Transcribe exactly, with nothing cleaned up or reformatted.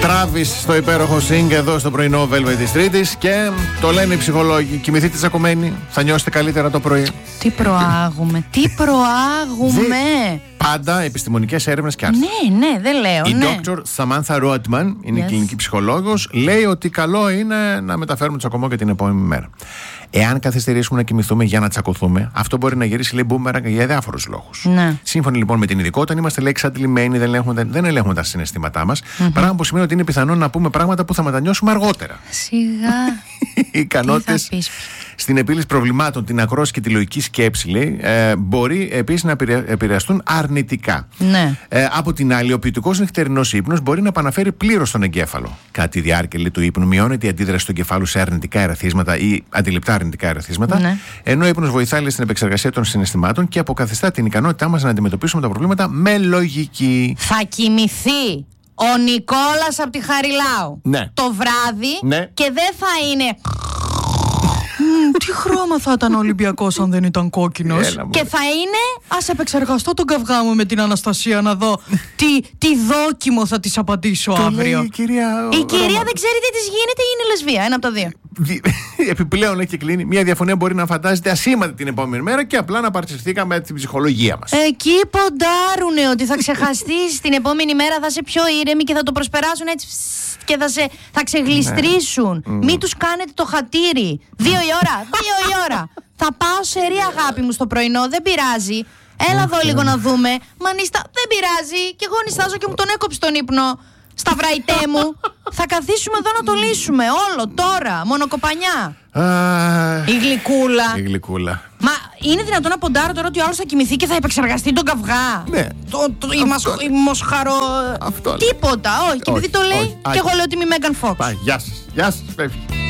Τράβης στο υπέροχο Sing εδώ στο πρωινό Velvet της Τρίτης. Και το λένε οι ψυχολόγοι: κοιμηθείτε τσακωμένοι, θα νιώσετε καλύτερα το πρωί. Τι προάγουμε, τι προάγουμε. Δι... Πάντα επιστημονικές έρευνες και άρθρα. Ναι, ναι, δεν λέω. Η ναι. Doctor Samantha Rotman, είναι yes. κλινική ψυχολόγος, λέει ότι καλό είναι να μεταφέρουμε τσακωμό και την επόμενη μέρα. Εάν καθυστερήσουμε να κοιμηθούμε για να τσακωθούμε, αυτό μπορεί να γυρίσει, λέει, μπούμεραγκ για διάφορους λόγους. Ναι. Σύμφωνα λοιπόν με την ειδικότητα, είμαστε, λέει, εξαντλημένοι, δεν ελέγχουμε, δεν ελέγχουμε τα συναισθήματά μας. Mm-hmm. Πράγμα που σημαίνει ότι είναι πιθανό να πούμε πράγματα που θα μετανιώσουμε αργότερα. Σιγά. Οι ικανότητες στην επίλυση προβλημάτων, την ακρόαση και τη λογική σκέψη, λέει, ε, μπορεί επίσης να επηρεαστούν αρνητικά. Ναι. Ε, από την άλλη, ο ποιητικός νυχτερινός ύπνος μπορεί να επαναφέρει πλήρως τον εγκέφαλο. Κατά τη διάρκεια, λέει, του ύπνου, μειώνεται η αντίδραση του εγκεφάλου σε αρνητικά ερεθίσματα ή αντιληπτά αρνητικά ερεθίσματα. Ναι. Ενώ ο ύπνος βοηθάει, λέει, στην επεξεργασία των συναισθημάτων και αποκαθιστά την ικανότητά μας να αντιμετωπίσουμε τα προβλήματα με λογική. Θα κοιμηθεί ο Νικόλας από τη Χαριλάου ναι. το βράδυ ναι. και δεν θα είναι. Τι χρώμα θα ήταν ο Ολυμπιακός αν δεν ήταν κόκκινος. Έλα, και θα είναι, ας επεξεργαστώ τον καυγά μου με την Αναστασία να δω τι, τι δόκιμο θα της απαντήσω το αύριο. Η κυρία, η κυρία δεν ξέρει τι της γίνεται ή είναι λεσβία. Ένα από τα δύο. Επιπλέον, έχει κλείνει, μια διαφωνία μπορεί να φαντάζεται ασήμαντη την επόμενη μέρα και απλά να παραισθηθήκαμε με την ψυχολογία μας. Εκεί ποντάρουνε ότι θα ξεχαστείς την επόμενη μέρα, θα είσαι πιο ήρεμη και θα το προσπεράσουν έτσι και θα, σε, θα ξεγλιστρήσουν. Ναι. Μην τους κάνετε το χατήρι. Δύο η ώρα, δύο η ώρα. Θα πάω σε ρί, αγάπη μου, στο πρωινό, δεν πειράζει. Έλα εδώ λίγο να δούμε. Μα νίστα, δεν πειράζει. Και εγώ νιστάζω και μου τον έκοψε τον ύπνο. Στα βραϊτέ μου. Θα καθίσουμε εδώ να το λύσουμε. Όλο τώρα. Μονοκοπανιά. Η γλυκούλα. Η γλυκούλα. Μα είναι δυνατόν να ποντάρω τώρα ότι ο άλλος θα κοιμηθεί και θα επεξεργαστεί τον καυγά. Ναι. Το, το, η, μασ, η μοσχαρο. Αυτό. Τίποτα. Όχι. Και επειδή το λέει, όχι. και εγώ λέω ότι είμαι η Μέγαν Φόξ. Γεια σας. Γεια σας. Φεύγει.